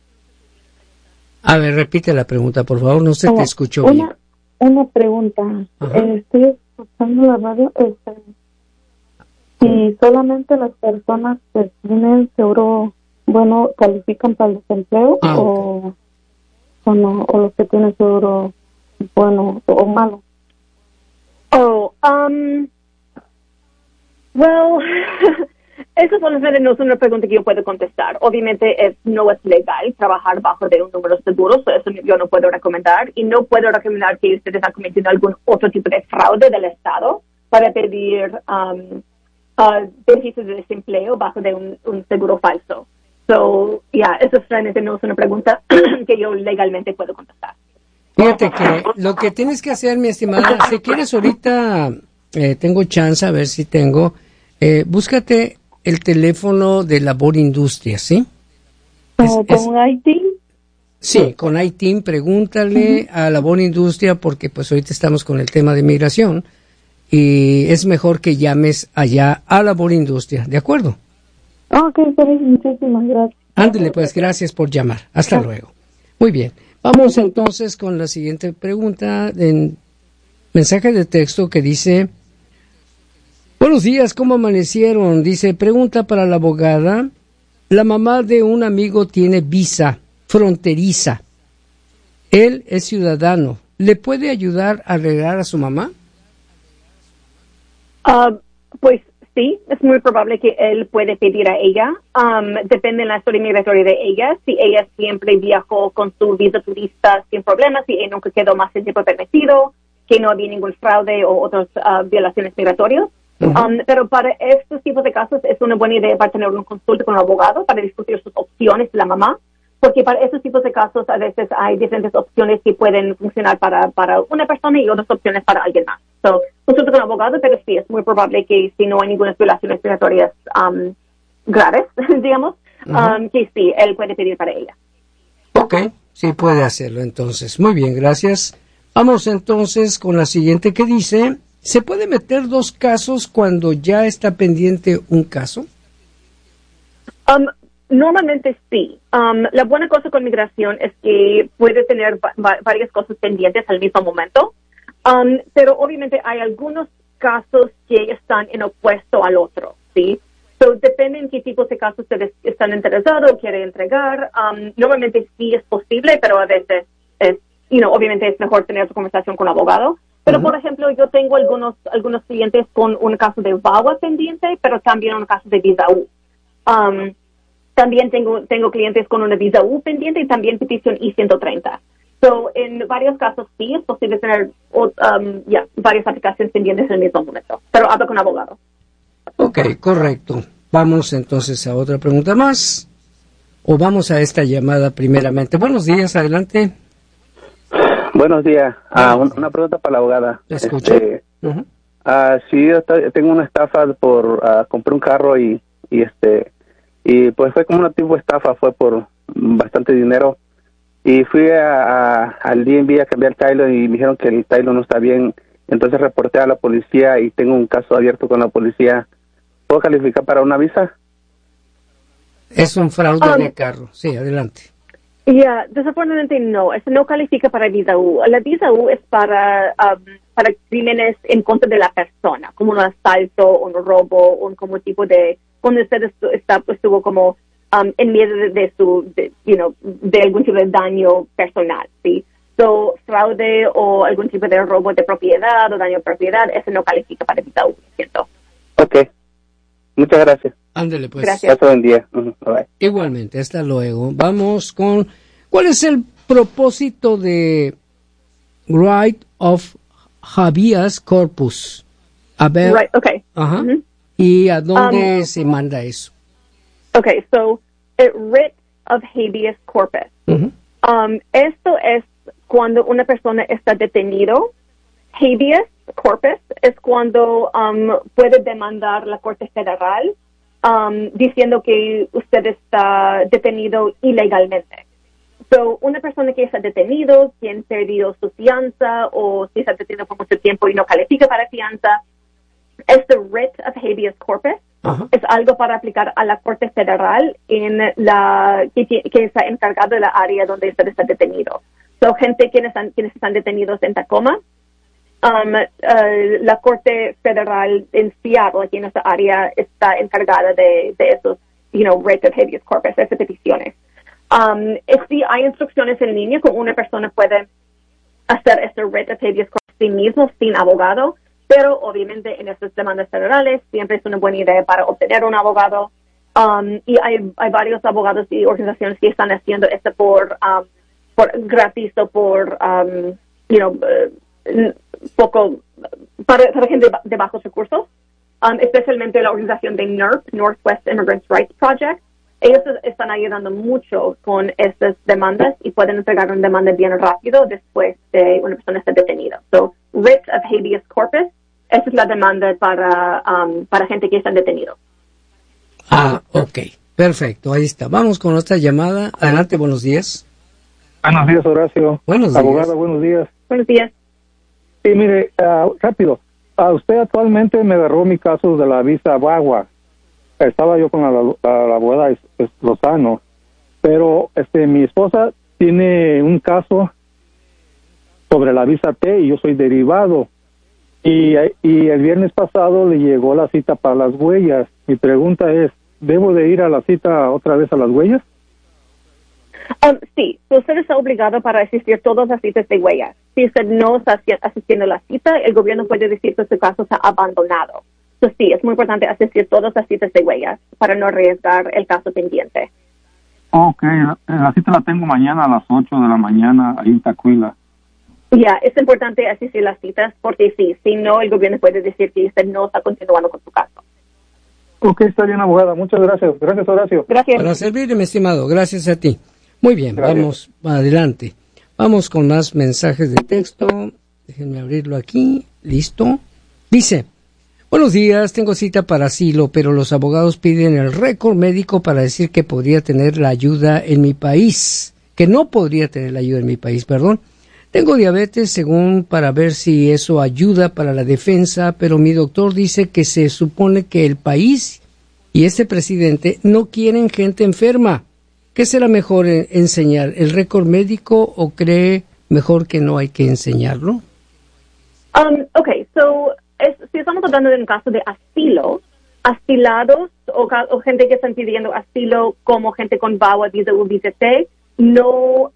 A ver, repite la pregunta, por favor, no se te escuchó bien. Una pregunta. Estoy escuchando la radio. Si solamente las personas que tienen seguro bueno califican para el desempleo o no, o los que tienen seguro bueno o malo. Eso solamente no es una pregunta que yo puedo contestar. Obviamente no es legal trabajar bajo de un número seguro, eso yo no puedo recomendar. Y no puedo recomendar que ustedes han cometido algún otro tipo de fraude del Estado para pedir beneficios de desempleo bajo de un seguro falso. Eso realmente no es una pregunta que yo legalmente puedo contestar. Fíjate que lo que tienes que hacer, mi estimada, si quieres ahorita, tengo chance, a ver si tengo, búscate el teléfono de Labor Industria, ¿sí? ¿Con ITIN? Sí, con ITIN, pregúntale a Labor Industria porque pues ahorita estamos con el tema de migración y es mejor que llames allá a Labor Industria, ¿de acuerdo? Ok, muchísimas gracias. Ándale, pues gracias por llamar. Hasta luego. Muy bien. Vamos entonces con la siguiente pregunta en mensaje de texto que dice: buenos días, ¿cómo amanecieron? Dice, pregunta para la abogada. La mamá de un amigo tiene visa fronteriza. Él es ciudadano. ¿Le puede ayudar a arreglar a su mamá? Pues sí, es muy probable que él puede pedir a ella. Depende de la historia migratoria de ella. Si ella siempre viajó con su visa turista sin problemas, si él nunca quedó más tiempo permitido, que no había ningún fraude o otras violaciones migratorias. Pero para estos tipos de casos es una buena idea para tener una consulta con un abogado para discutir sus opciones de la mamá, porque para estos tipos de casos a veces hay diferentes opciones que pueden funcionar para una persona y otras opciones para alguien más. Consulta con un abogado, pero sí, es muy probable que si no hay ninguna violaciones migratorias graves, digamos, que sí, él puede pedir para ella. Ok, sí puede hacerlo entonces. Muy bien, gracias. Vamos entonces con la siguiente que dice: ¿se puede meter dos casos cuando ya está pendiente un caso? Normalmente sí. La buena cosa con migración es que puede tener varias cosas pendientes al mismo momento, pero obviamente hay algunos casos que están en opuesto al otro, ¿sí? Depende en qué tipos de casos ustedes están interesados o quieren entregar. Normalmente sí es posible, pero a veces obviamente es mejor tener su conversación con el abogado. Pero, por ejemplo, yo tengo algunos clientes con un caso de VAWA pendiente, pero también un caso de visa U. También tengo clientes con una visa U pendiente y también petición I-130. En varios casos sí es posible tener varias aplicaciones pendientes en el mismo momento, pero habla con abogado. Ok, correcto. Vamos entonces a otra pregunta más, o vamos a esta llamada primeramente. Buenos días, adelante. Buenos días. Una pregunta para la abogada. Te escucho. Sí, yo tengo una estafa por compré un carro y pues fue como una tipo de estafa, fue por bastante dinero. Y fui al DMV a cambiar el Taylor y me dijeron que el Taylor no está bien. Entonces reporté a la policía y tengo un caso abierto con la policía. ¿Puedo calificar para una visa? Es un fraude de carro. Sí, adelante. Desafortunadamente no. Eso no califica para visa U. La visa U es para crímenes en contra de la persona, como un asalto, un robo, un como tipo de cuando usted estuvo como en medio de algún tipo de daño personal, ¿sí? Fraude o algún tipo de robo de propiedad o daño de propiedad, eso no califica para visa U, ¿cierto? Ok. Muchas gracias. Ándale, pues. Gracias. Buen día. Bye. Igualmente, hasta luego. Vamos con... ¿cuál es el propósito de Right of Habeas Corpus? A ver... Right, okay. Ajá. ¿Y a dónde se manda eso? Okay, writ of habeas corpus. Esto es cuando una persona está detenido. Habeas corpus es cuando puede demandar la Corte Federal diciendo que usted está detenido ilegalmente. Una persona que está detenido, quien perdió su fianza o si está detenido por mucho tiempo y no califica para fianza, este writ of habeas corpus es algo para aplicar a la Corte Federal que está encargado de la área donde usted está detenido. Gente quienes están detenidos en Tacoma, la Corte Federal en Seattle, aquí en esta área, está encargada de esos, writ of habeas corpus, esas peticiones. Sí hay instrucciones en línea como una persona puede hacer este writ of habeas corpus sí mismo, sin abogado, Pero obviamente en estas demandas federales siempre es una buena idea para obtener un abogado. Y hay varios abogados y organizaciones que están haciendo esto por gratis o por, poco para gente de bajos recursos. Especialmente la organización de NIRP, Northwest Immigrant Rights Project. Ellos están ayudando mucho con estas demandas y pueden entregar una demanda bien rápido después de una persona esté detenida. So, writ of habeas corpus, esa es la demanda para gente que está detenida. Ok. Perfecto, ahí está. Vamos con nuestra llamada. Adelante, buenos días. Buenos días, Horacio. Buenos días. Abogada, buenos días. Buenos días. Sí, mire, rápido. Usted actualmente me agarró mi caso de la visa VAWA. Estaba yo con la abogada Lozano, pero mi esposa tiene un caso sobre la visa T y yo soy derivado. Y el viernes pasado le llegó la cita para las huellas. Mi pregunta es, ¿debo de ir a la cita otra vez a las huellas? Sí, usted está obligado para asistir a todas las citas de huellas. Si usted no está asistiendo a la cita, el gobierno puede decir que su caso está abandonado. Sí, es muy importante asistir a todas las citas de huellas para no arriesgar el caso pendiente. Ok, la cita la tengo mañana a las 8 de la mañana ahí en Tacuila. Ya, es importante asistir a las citas porque si no, el gobierno puede decir que usted no está continuando con su caso. Ok, está bien, abogada. Muchas gracias. Gracias, Horacio. Gracias. Para servirle, mi estimado. Gracias a ti. Muy bien, Gracias. Vamos adelante. Vamos con más mensajes de texto. Déjenme abrirlo aquí. Listo. Dice, buenos días, tengo cita para asilo, pero los abogados piden el récord médico para decir que podría tener la ayuda en mi país. Que no podría tener la ayuda en mi país, perdón. Tengo diabetes, según para ver si eso ayuda para la defensa, pero mi doctor dice que se supone que el país y este presidente no quieren gente enferma. ¿Qué será mejor enseñar, el récord médico o cree mejor que no hay que enseñarlo? Si estamos hablando de un caso de asilo, asilados o gente que están pidiendo asilo como gente con VAWA, visa o visa T, no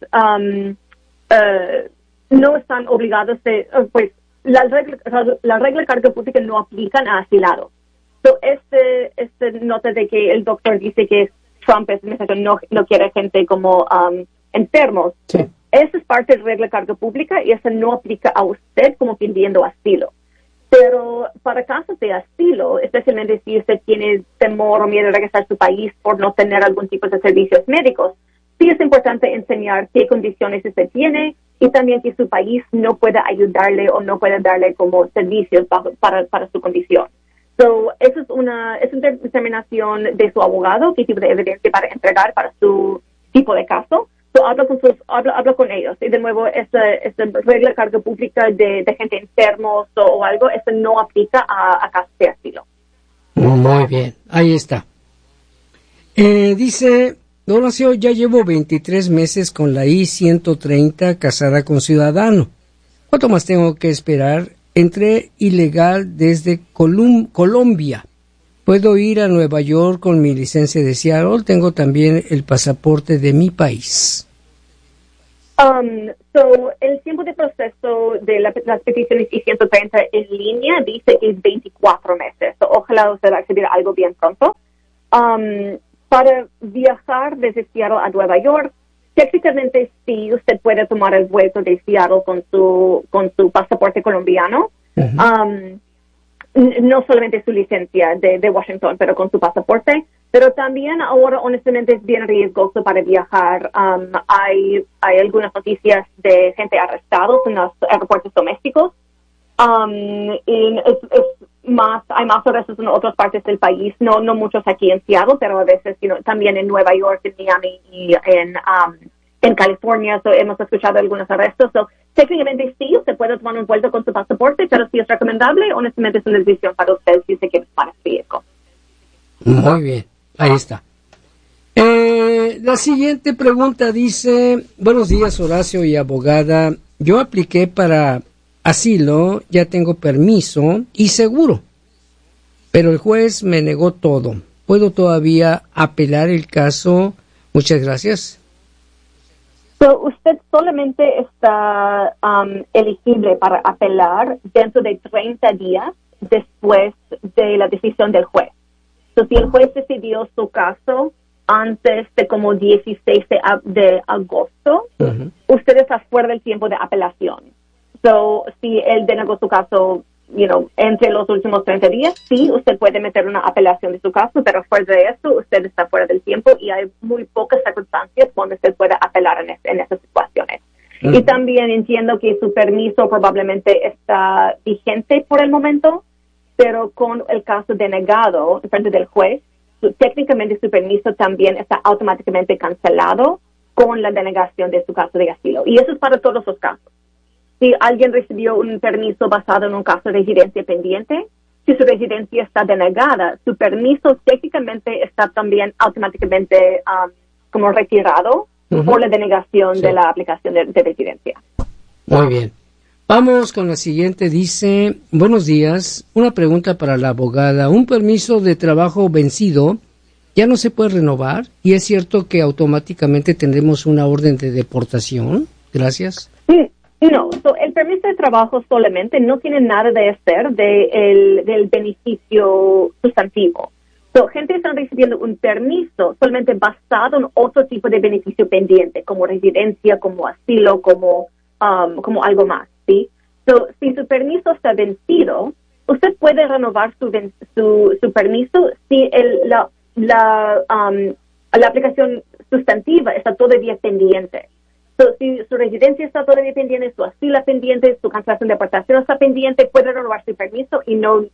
están obligados la regla carga pública no aplican a asilados. So, nota de que el doctor dice que Trump no quiere gente como enfermos. Sí. Esa es parte de la regla carga pública y eso no aplica a usted como pidiendo asilo. Pero para casos de asilo, especialmente si usted tiene temor o miedo de regresar a su país por no tener algún tipo de servicios médicos, sí es importante enseñar qué condiciones usted tiene y también que su país no puede ayudarle o no puede darle como servicios para su condición. So, eso es una determinación de su abogado, qué tipo de evidencia para entregar para su tipo de caso. So, habla con ellos. Y de nuevo, esta regla de carga pública de gente enfermos o algo, eso no aplica a casos de asilo. Muy bien, ahí está. Dice, Horacio, ya llevo 23 meses con la I-130 casada con ciudadano. ¿Cuánto más tengo que esperar? Entré ilegal desde Colombia. Puedo ir a Nueva York con mi licencia de Seattle. Tengo también el pasaporte de mi país. El tiempo de proceso de las peticiones I-130 en línea dice que es 24 meses. Ojalá usted va a recibir algo bien pronto. Para viajar desde Seattle a Nueva York, técnicamente sí, usted puede tomar el vuelo de Seattle con su pasaporte colombiano. Uh-huh. No solamente su licencia de Washington, pero con su pasaporte. Pero también ahora, honestamente, es bien riesgoso para viajar. Hay algunas noticias de gente arrestada en los aeropuertos domésticos. Y hay más arrestos en otras partes del país, no muchos aquí en Seattle, pero a veces también en Nueva York, en Miami y en California. Hemos escuchado algunos arrestos. Técnicamente sí, usted puede tomar un vuelo con su pasaporte, pero si es recomendable, honestamente es una decisión para usted si se quiere tomar ese riesgo. Muy bien, ahí está. La siguiente pregunta dice, buenos días Horacio y abogada, yo apliqué para asilo, ya tengo permiso y seguro, pero el juez me negó todo. ¿Puedo todavía apelar el caso? Muchas gracias. Usted solamente está elegible para apelar dentro de 30 días después de la decisión del juez. So, si el juez decidió su caso antes de como 16 de agosto, usted está fuera del tiempo de apelación. So, si él denegó su caso, entre los últimos 30 días, sí, usted puede meter una apelación de su caso, pero fuera de eso, usted está fuera del tiempo y hay muy pocas circunstancias donde usted pueda apelar en esas situaciones. Y también entiendo que su permiso probablemente está vigente por el momento, pero con el caso denegado en frente del juez, técnicamente su permiso también está automáticamente cancelado con la denegación de su caso de asilo. Y eso es para todos los casos. Si alguien recibió un permiso basado en un caso de residencia pendiente, si su residencia está denegada, su permiso técnicamente está también automáticamente como retirado por la denegación de la aplicación de residencia. Muy bien. Vamos con la siguiente. Dice, buenos días, una pregunta para la abogada. ¿Un permiso de trabajo vencido ya no se puede renovar? ¿Y es cierto que automáticamente tendremos una orden de deportación? Gracias. No, el permiso de trabajo solamente no tiene nada de hacer del beneficio sustantivo. Gente está recibiendo un permiso solamente basado en otro tipo de beneficio pendiente, como residencia, como asilo, como algo más, ¿sí? Si su permiso está vencido, usted puede renovar su permiso si la aplicación sustantiva está todavía pendiente. Si su residencia está todavía pendiente, su asilo pendiente, su cancelación de deportación está pendiente, puede renovar su permiso y no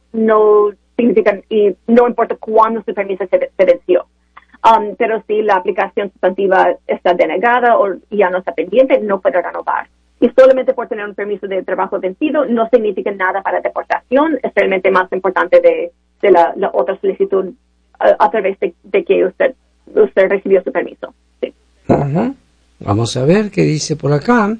importa cuándo su permiso se venció. Pero si la aplicación sustantiva está denegada o ya no está pendiente, no puede renovar. Y solamente por tener un permiso de trabajo vencido no significa nada para deportación. Es realmente más importante de la otra solicitud a través de que usted recibió su permiso. Sí. Vamos a ver qué dice por acá.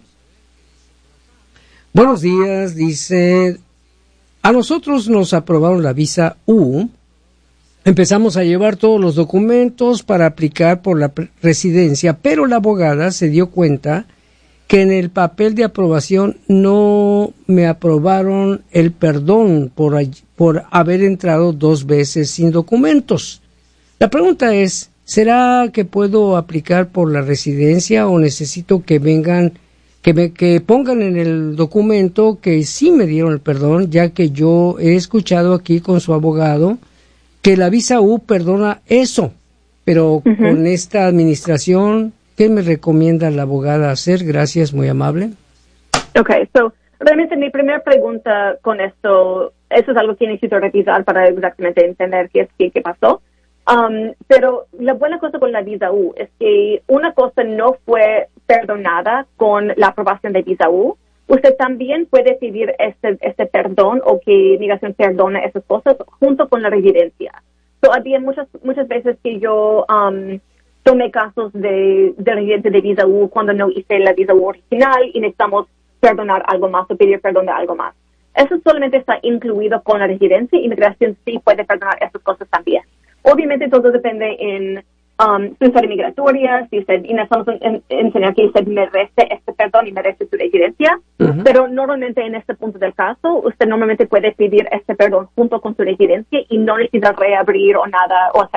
Buenos días, dice, a nosotros nos aprobaron la visa U. Empezamos a llevar todos los documentos para aplicar por la residencia, pero la abogada se dio cuenta que en el papel de aprobación no me aprobaron el perdón por haber entrado 2 veces sin documentos. La pregunta es, ¿será que puedo aplicar por la residencia o necesito que vengan, que pongan en el documento que sí me dieron el perdón, ya que yo he escuchado aquí con su abogado que la visa U perdona eso, pero con esta administración, ¿qué me recomienda la abogada hacer? Gracias, muy amable. Realmente mi primera pregunta con esto, eso es algo que necesito revisar para exactamente entender qué pasó. Pero la buena cosa con la visa U es que una cosa no fue perdonada con la aprobación de visa U. Usted también puede pedir este perdón o que migración perdone esas cosas junto con la residencia. Había muchas veces que yo tomé casos de residente de visa U cuando no hice la visa U original y necesitamos perdonar algo más o pedir perdón de algo más. Eso solamente está incluido con la residencia. Inmigración sí puede perdonar esas cosas también. Obviamente todo depende en su historia migratoria, si usted, y necesitamos enseñar que usted merece este perdón y merece su residencia, pero normalmente en este punto del caso, usted normalmente puede pedir este perdón junto con su residencia y no necesita reabrir o nada, o